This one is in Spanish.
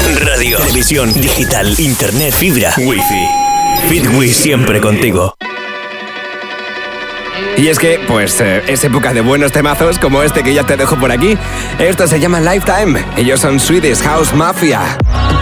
Radio, televisión, digital, internet, fibra, wifi. Fitwi siempre contigo. Y es que, pues, es época de buenos temazos como este que ya te dejo por aquí. Esto se llama Lifetime. Ellos son Swedish House Mafia.